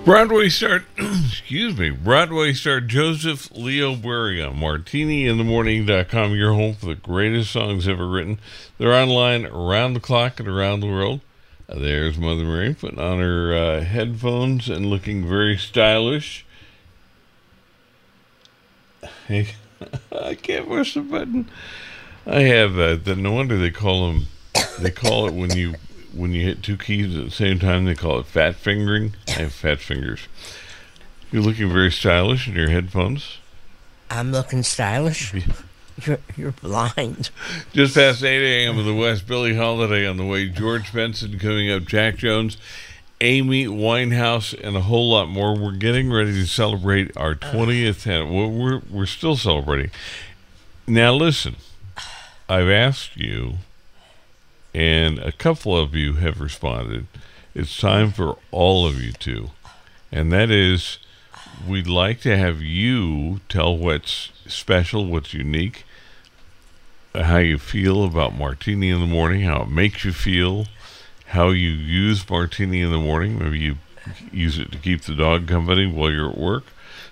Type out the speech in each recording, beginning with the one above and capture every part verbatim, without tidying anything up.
Broadway star, excuse me, Broadway star Joseph Leo Bury on martini in the morning dot com, your home for the greatest songs ever written. They're online around the clock and around the world. Uh, there's Mother Mary putting on her uh, headphones and looking very stylish. Hey, I can't push the button. I have, uh, the, no wonder they call them, they call it when you when you hit two keys at the same time, they call it fat fingering. I have fat fingers. You're looking very stylish in your headphones. I'm looking stylish. You're you're blind. Just past eight a.m. in the West, Billie Holiday on the way. George Benson coming up. Jack Jones, Amy Winehouse, and a whole lot more. We're getting ready to celebrate our twentieth. Uh, well, we're we're still celebrating. Now listen, I've asked you, and a couple of you have responded. It's time for all of you to, and that is, we'd like to have you tell what's special, what's unique, how you feel about Martini in the Morning, how it makes you feel, how you use Martini in the Morning. Maybe you use it to keep the dog company while you're at work.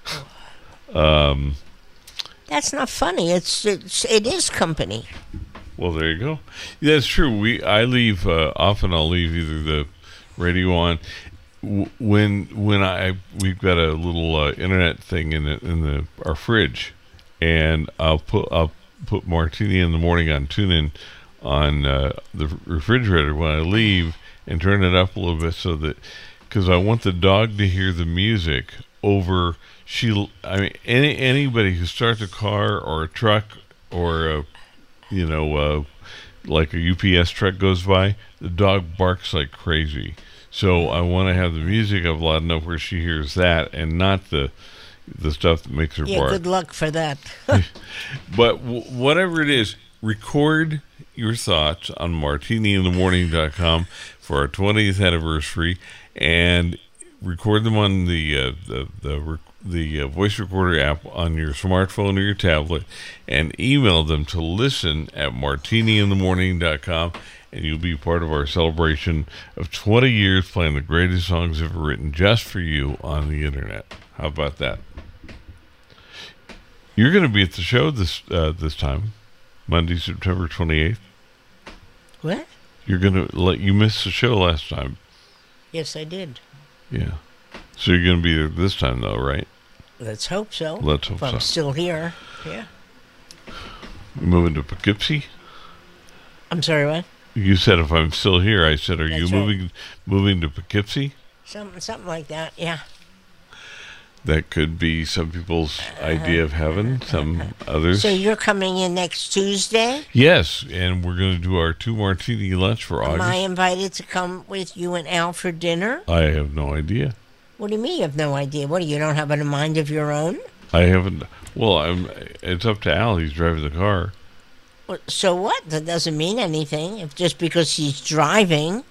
Um, That's not funny. It's, it's it is company. Well, there you go. Yeah, that's true. We I leave uh, often. I'll leave either the radio on w- when when I we've got a little uh, internet thing in the in the our fridge, and I'll put I'll put Martini in the Morning on TuneIn on uh, the refrigerator when I leave, and turn it up a little bit so that, because I want the dog to hear the music over. She I mean any anybody who starts a car or a truck or a you know, uh, like a U P S truck goes by, the dog barks like crazy. So I want to have the music up loud enough where she hears that, and not the the stuff that makes her yeah, bark. Good luck for that. But w- whatever it is, record your thoughts on martini in the morning dot com for our twentieth anniversary, and record them on the uh, the the. Rec- the uh, voice recorder app on your smartphone or your tablet, and email them to listen at martini in the morning dot com, and you'll be part of our celebration of twenty years playing the greatest songs ever written just for you on the internet. How about that? You're going to be at the show this uh, this time, Monday, September twenty-eighth. What? You're going to let you miss the show last time. Yes, I did. Yeah. So you're going to be there this time, though, right? Let's hope so. Let's hope if I'm so. still here. Yeah. You moving to Poughkeepsie? I'm sorry, what? You said if I'm still here. I said, are That's you right. moving moving to Poughkeepsie? Something, something like that. Yeah. That could be some people's idea of heaven. Some others. So you're coming in next Tuesday? Yes, and we're going to do our two martini lunch for Am August. I invited to come with you and Al for dinner? I have no idea. What do you mean you have no idea? What, you don't have a mind of your own? I haven't. Well, I'm. It's up to Al. He's driving the car. Well, so what? That doesn't mean anything. If just because he's driving.